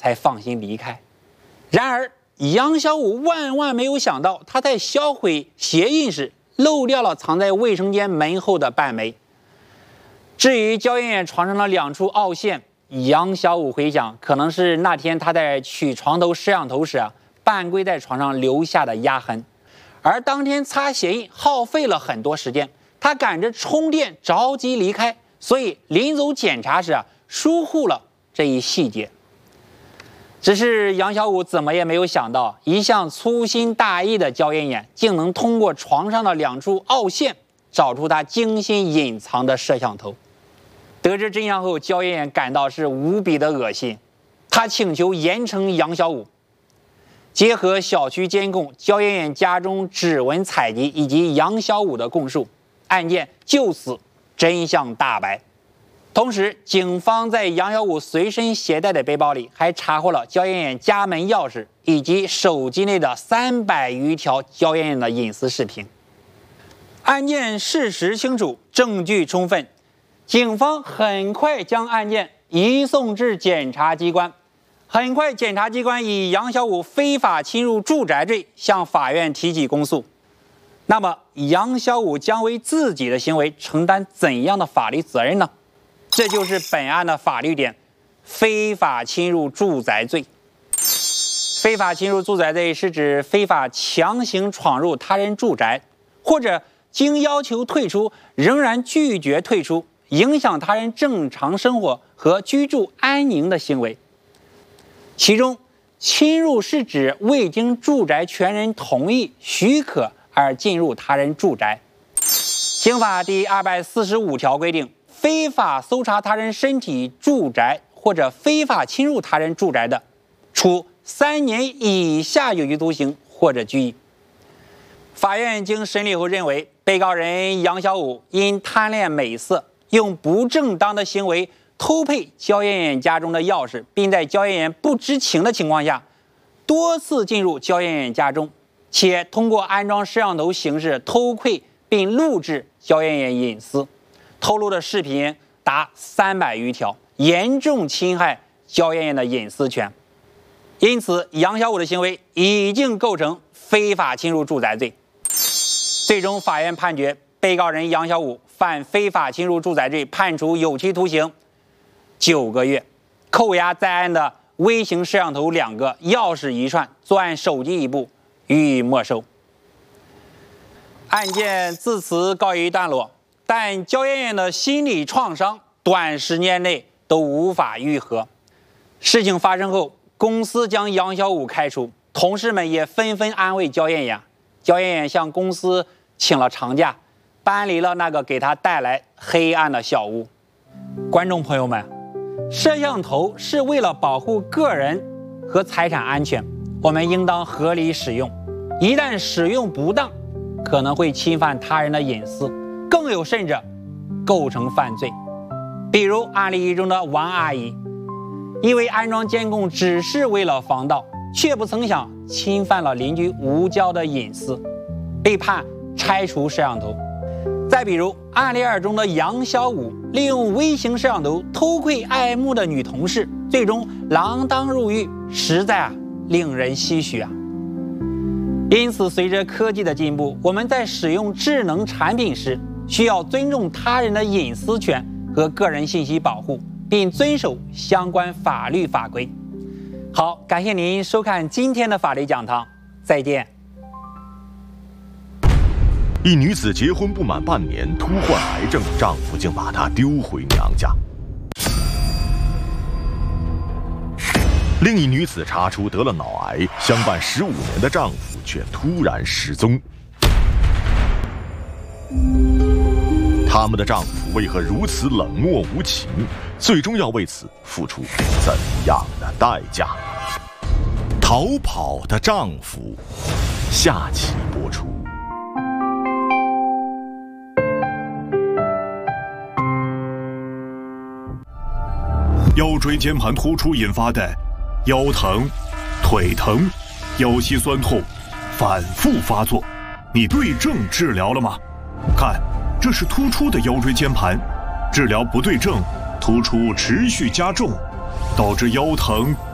才放心离开。然而杨小武万万没有想到，他在销毁鞋印时漏掉了藏在卫生间门后的半枚。至于焦艳艳床上的2处凹陷，杨小武回想，可能是那天他在取床头摄像头时半跪在床上留下的压痕。而当天擦鞋印耗费了很多时间，他赶着充电着急离开，所以临走检查时疏忽了这一细节。只是杨小武怎么也没有想到，一向粗心大意的焦艳艳竟能通过床上的2处凹陷找出他精心隐藏的摄像头。得知真相后，焦艳艳感到是无比的恶心，她请求严惩杨小武。结合小区监控、焦艳艳家中指纹采集以及杨小武的供述，案件就此真相大白。同时，警方在杨小武随身携带的背包里还查获了焦艳艳家门钥匙以及手机内的300余条焦艳艳的隐私视频。案件事实清楚，证据充分，警方很快将案件移送至检察机关。很快，检察机关以杨小武非法侵入住宅罪向法院提起公诉。那么，杨小武将为自己的行为承担怎样的法律责任呢？这就是本案的法律点：非法侵入住宅罪。非法侵入住宅罪是指非法强行闯入他人住宅，或者经要求退出仍然拒绝退出，影响他人正常生活和居住安宁的行为。其中，侵入是指未经住宅权人同意、许可而进入他人住宅。刑法第245条规定，非法搜查他人身体、住宅或者非法侵入他人住宅的，处3年以下有期徒刑或者拘役。法院经审理后认为，被告人杨小武因贪恋美色，用不正当的行为偷配焦艳艳家中的钥匙，并在焦艳艳不知情的情况下，多次进入焦艳艳家中，且通过安装摄像头形式偷窥并录制焦艳艳隐私，透露的视频达300余条，严重侵害焦艳艳的隐私权。因此，杨小武的行为已经构成非法侵入住宅罪。最终，法院判决被告人杨小武犯非法侵入住宅罪，判处有期徒刑9个月，扣押在案的微型摄像头2个、钥匙1串、作案手机1部，予以没收。案件自此告一段落，但焦艳艳的心理创伤短时间内都无法愈合。事情发生后，公司将杨小武开除，同事们也纷纷安慰焦艳艳。焦艳艳向公司请了长假，搬离了那个给她带来黑暗的小屋。观众朋友们，摄像头是为了保护个人和财产安全，我们应当合理使用。一旦使用不当，可能会侵犯他人的隐私，更有甚者，构成犯罪。比如案例1中的王阿姨，因为安装监控只是为了防盗，却不曾想侵犯了邻居无交的隐私，被判拆除摄像头。再比如案例2中的杨小武，利用微型摄像头偷窥爱慕的女同事，最终锒铛入狱，实在令人唏嘘啊。因此，随着科技的进步，我们在使用智能产品时，需要尊重他人的隐私权和个人信息保护，并遵守相关法律法规。好，感谢您收看今天的法律讲堂，再见。 一女子结婚不满半年，突患癌症，丈夫竟把她丢回娘家。另一女子查出得了脑癌，相伴15年的丈夫却突然失踪。他们的丈夫为何如此冷漠无情？最终要为此付出怎样的代价？逃跑的丈夫，下期播出。 腰椎间盘突出引发的腰疼、腿疼、腰膝酸痛反复发作，你对症治疗了吗？看，这是突出的腰椎间盘，治疗不对症，突出持续加重，导致腰疼、